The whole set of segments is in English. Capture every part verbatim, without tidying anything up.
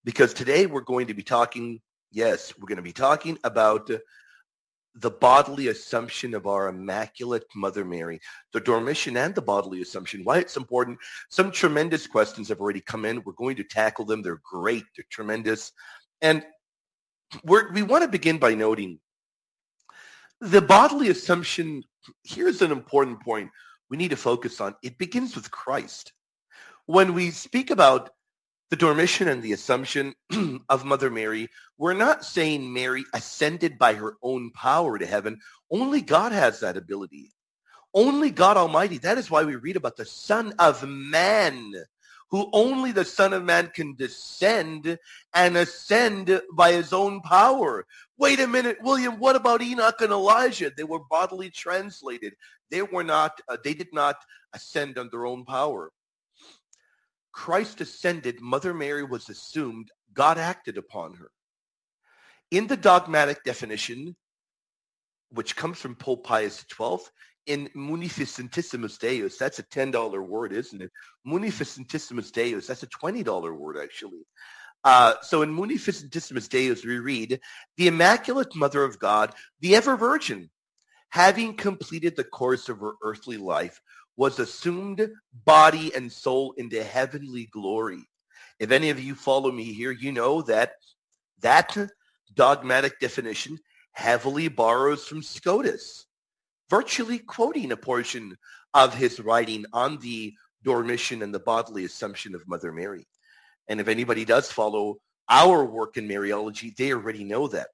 because today we're going to be talking, yes, we're going to be talking about the bodily assumption of our Immaculate Mother Mary, the Dormition and the bodily assumption, why it's important. Some tremendous questions have already come in. We're going to tackle them. They're great. They're tremendous. And we're, we want to begin by noting the bodily assumption. Here's an important point we need to focus on. It begins with Christ. When we speak about the Dormition and the Assumption of Mother Mary, we're not saying Mary ascended by her own power to heaven. Only God has that ability. Only God Almighty. That is why we read about the Son of Man, who only the Son of Man can descend and ascend by his own power. Wait a minute, William, what about Enoch and Elijah? They were bodily translated. They were not, uh, they did not ascend on their own power. Christ ascended, Mother Mary was assumed, God acted upon her. In the dogmatic definition, which comes from Pope Pius the twelfth, in Munificentissimus Deus, that's a ten dollar word, isn't it? Munificentissimus Deus, that's a twenty dollar word, actually. Uh, so in Munificentissimus Deus, we read, the Immaculate Mother of God, the ever Virgin, having completed the course of her earthly life, was assumed body and soul into heavenly glory. If any of you follow me here, you know that that dogmatic definition heavily borrows from Scotus, virtually quoting a portion of his writing on the Dormition and the bodily assumption of Mother Mary. And if anybody does follow our work in Mariology, they already know that.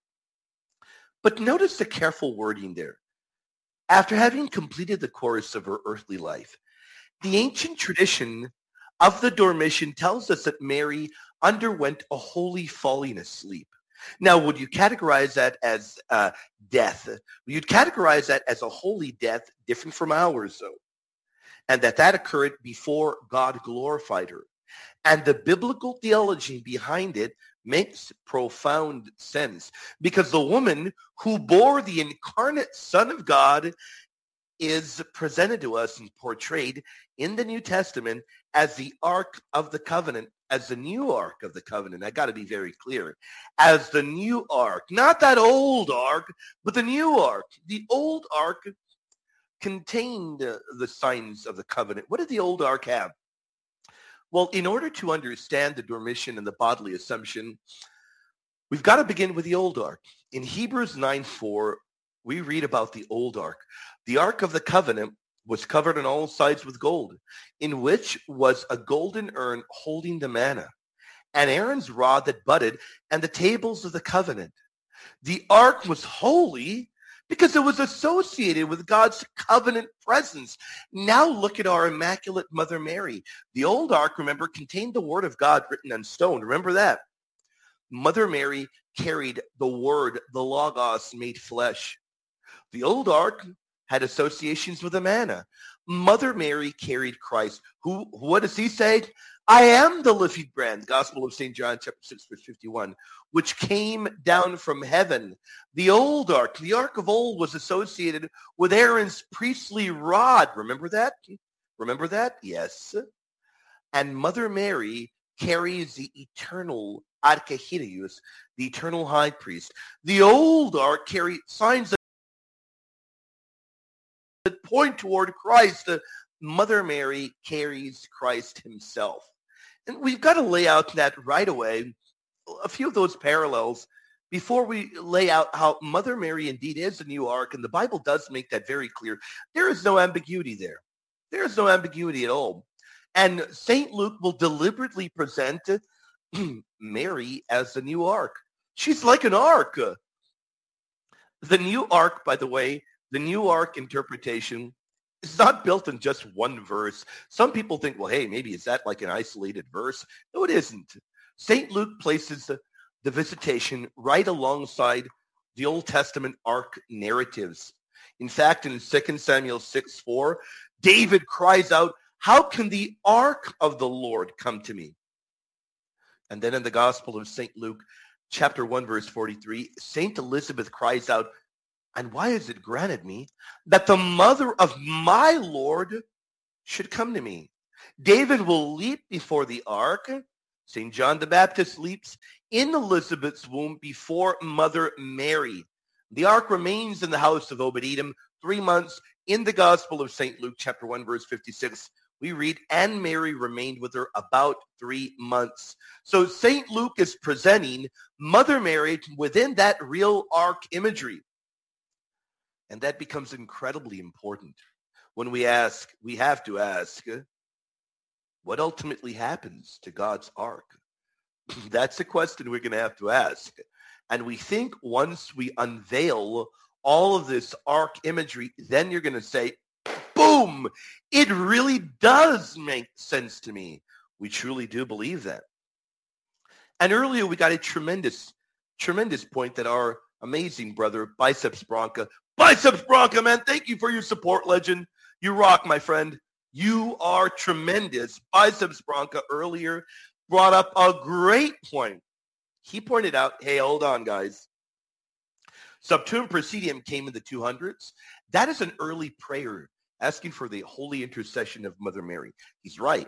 But notice the careful wording there. After having completed the course of her earthly life, the ancient tradition of the Dormition tells us that Mary underwent a holy falling asleep. Now, would you categorize that as uh, death? You'd categorize that as a holy death, different from ours, though, and that that occurred before God glorified her. And the biblical theology behind it makes profound sense, because the woman who bore the incarnate Son of God is presented to us and portrayed in the New Testament as the Ark of the Covenant, as the new Ark of the Covenant. I got to be very clear. As the new Ark, not that old Ark, but the new Ark. The old Ark contained uh, the signs of the covenant. What did the old Ark have? Well, in order to understand the Dormition and the bodily assumption, we've got to begin with the old Ark. In Hebrews nine four, we read about the old Ark. The Ark of the Covenant was covered on all sides with gold, in which was a golden urn holding the manna, and Aaron's rod that budded, and the tables of the covenant. The Ark was holy because it was associated with God's covenant presence. Now look at our Immaculate Mother Mary. The old Ark, remember, contained the word of God written on stone. Remember that. Mother Mary carried the word, the Logos made flesh. The old Ark had associations with the manna. Mother Mary carried Christ. Who, what does he say? I am the living bread, Gospel of Saint John, chapter six, verse fifty-one, which came down from heaven. The old Ark, the Ark of old, was associated with Aaron's priestly rod. Remember that? Remember that? Yes. And Mother Mary carries the eternal Archehirius, the eternal high priest. The old Ark carried signs that point toward Christ. Mother Mary carries Christ himself. And we've got to lay out that right away, a few of those parallels, before we lay out how Mother Mary indeed is the new Ark, and the Bible does make that very clear. There is no ambiguity there. There is no ambiguity at all. And Saint Luke will deliberately present Mary as the new Ark. She's like an ark. The new Ark, by the way, the new Ark interpretation, it's not built in just one verse. Some people think, well, hey, maybe is that like an isolated verse? No, it isn't. Saint Luke places the, the visitation right alongside the Old Testament Ark narratives. In fact, in Second Samuel six four, David cries out, how can the Ark of the Lord come to me? And then in the Gospel of Saint Luke, chapter one, verse forty-three, Saint Elizabeth cries out, and why is it granted me that the mother of my Lord should come to me? David will leap before the ark, Saint John the Baptist sleeps in Elizabeth's womb before Mother Mary. The ark remains in the house of Obed-Edom three months. In the Gospel of Saint Luke, chapter one, verse fifty-six, we read, and Mary remained with her about three months. So Saint Luke is presenting Mother Mary within that real ark imagery. And that becomes incredibly important when we ask, we have to ask, what ultimately happens to God's ark? That's a question we're going to have to ask. And we think once we unveil all of this ark imagery, then you're going to say, boom, it really does make sense to me. We truly do believe that. And earlier we got a tremendous, tremendous point that our amazing brother, Biceps Branca, Biceps Branca, man, thank you for your support, legend. You rock, my friend. You are tremendous. Biceps Branca earlier brought up a great point. He pointed out, hey, hold on, guys. Subtuum Praesidium came in the two hundreds. That is an early prayer asking for the holy intercession of Mother Mary. He's right.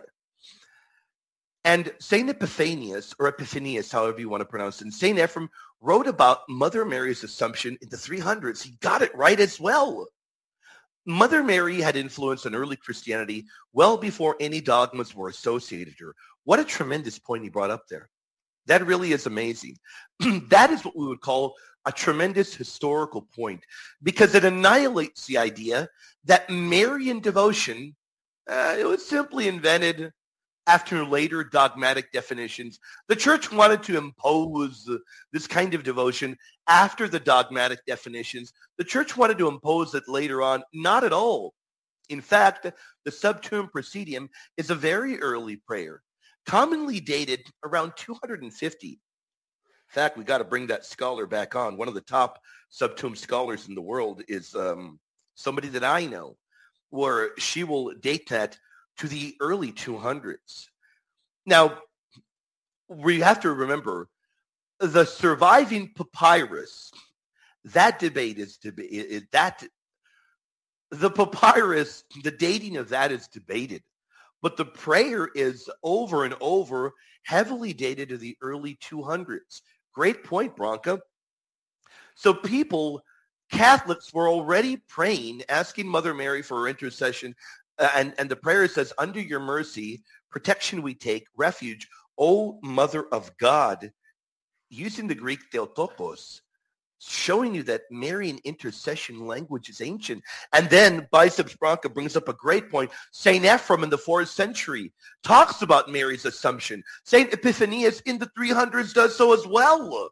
And Saint Epiphanius, or Epiphanius, however you want to pronounce it, and Saint Ephrem wrote about Mother Mary's Assumption in the three hundreds. He got it right as well. Mother Mary had influence on early Christianity well before any dogmas were associated with her. What a tremendous point he brought up there. That really is amazing. That is what we would call a tremendous historical point, because it annihilates the idea that Marian devotion, uh, it was simply invented after later dogmatic definitions. The church wanted to impose uh, this kind of devotion after the dogmatic definitions. The church wanted to impose it later on. Not at all. In fact, the Subtuum Praesidium is a very early prayer, commonly dated around two hundred fifty. In fact, we got to bring that scholar back on. One of the top Subtuum scholars in the world is um, somebody that I know, where she will date that to the early two hundreds. Now, we have to remember the surviving papyrus. That debate is debate. That the papyrus, the dating of that is debated. But the prayer is over and over heavily dated to the early two hundreds. Great point, Branca. So people, Catholics, were already praying, asking Mother Mary for her intercession. Uh, and, and the prayer says, under your mercy, protection we take, refuge, O Mother of God, using the Greek Theotokos, showing you that Marian intercession language is ancient. And then Biceps Branca brings up a great point. Saint Ephrem in the fourth century talks about Mary's Assumption. Saint Epiphanius in the three hundreds does so as well.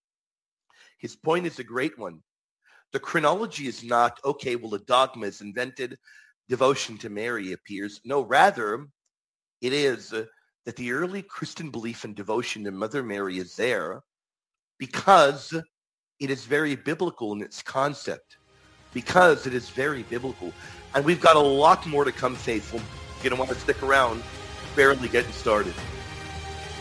His point is a great one. The chronology is not, okay, well, a dogma is invented, devotion to Mary appears. No, rather, it is uh, that the early Christian belief and devotion to Mother Mary is there because it is very biblical in its concept, because it is very biblical. And we've got a lot more to come, faithful. You're going to want to stick around. Barely getting started.